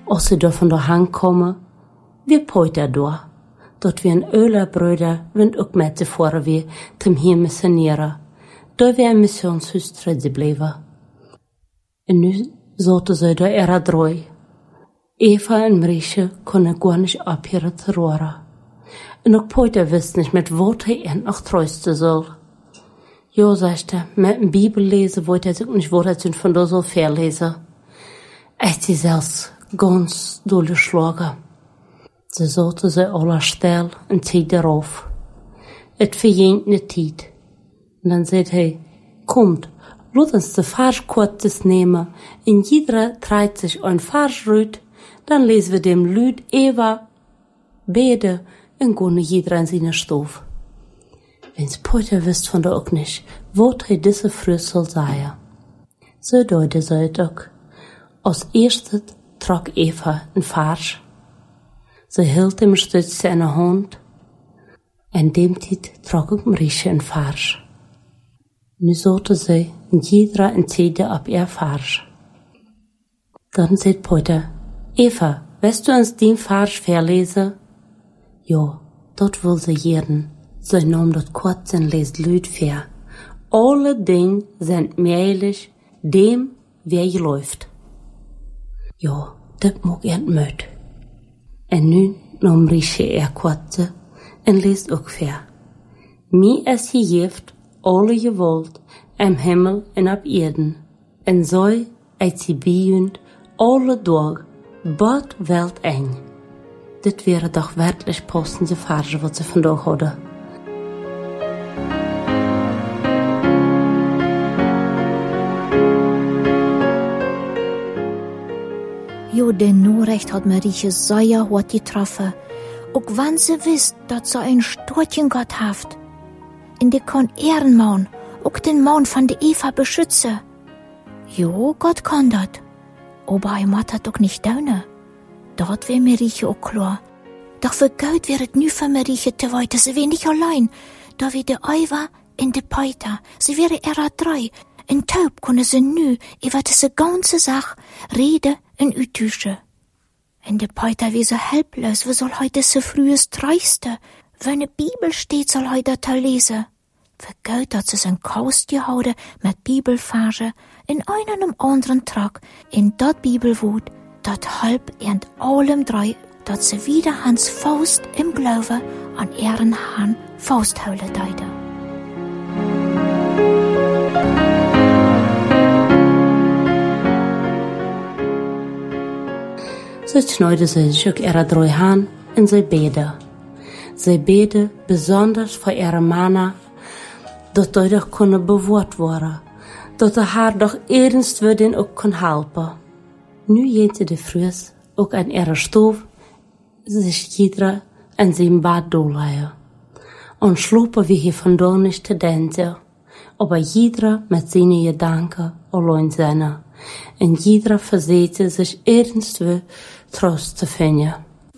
Als ze daar van de komen, wie poiter door. Dat we een Ölerbröder wind ook met tevoren weer tem hier missioneren. Daar weer een missionshuis te blijven. En nu zaten ze daar era drooi. Eva en Marietje konden gar niet abhören te roeren. En ook poiter wist niet met wat hij endlich trösten soll. Jo, sagte er, mit dem Bibellesen wollte er sich nicht weiter von da so verlesen. Es ist selbst ganz durchgeschlagen. Sie sollte sie aller still en Zeit darauf. Et verging ne Zeit. Und dann sagt er, kommt, lass uns de Vers kurz nehmen, in jeder dreht sich ein Vers rüt, dann lesen wir dem Lüd Eva beide en gunne jeder an seine Stof. Wenn's Poiter wisst von der auch nicht, wo er diese früh soll sein. So deute sie es auch. Als erstes trug Eva ein Vers. Sie hielt ihm stütz in der Hand. En dem Zeit trug auch Marietje ein Vers. Nu sollte sie in jeder en Zede ab ihr Vers. Dann sagt Poiter, Eva, wirst du uns den Vers verlesen? Ja, dort will sie jeden. Sie nahm dat kurz en leest luid ver. Alle dingen zijn möglich dem, wer je läuft. Ja, dat mag moet. En nu nam Marietje kurze en leest ook ver. Mij is gegeven alle gewalt im Himmel en op Erden. En zij uit sie bijend alle dag, bad welt eng. Dit wäre doch wirklich passende Farbe, was sie vandaag hadden. Jo, den Norecht hat Marietje sehr hart getroffen. Auch wenn sie wisst, dass sie ein Stortchen Gott haft. Und die kann Ehrenmann, auch den Mann von der Eva beschützen. Jo, Gott kann dat. Aber er macht das doch nicht daunen. Dort wär Marietje auch klar. Doch für Gott wäre es nu für Marietje te weiter. Sie wär nicht allein. Da wär der Eva und der Peter. Sie wäre eher drei. En taub kunnen ze nu über diese ganze Sache reden en uittuschen. En de Peter wie so helplos, wie soll heute so frühes Dreiste? Wenn ne Bibel steht, soll heute das lesen. Für Gott hat sie sein Kaust gehauen mit Bibelverse in einem anderen Trag in dat Bibelwort, dat halb in allem drei, dat sie wieder Hans Faust im Glaube an ihren Herrn Faust holen deide. So schneide sie sich auch ihre drei Hand in sie bete. Sie bete besonders für ihre Männer, dass die doch können bewahren werden, dass der Herr doch ernst wird und auch kann helfen. Nu geht sie die Frühs auch an ihrer Stof, sich jeder in seinem Bad durchleihen. Und schlupen wie hier von da nicht zu denken, aber jeder mit seinen Gedanken allein sein. Und jeder versucht sich ernst Trost zu finden.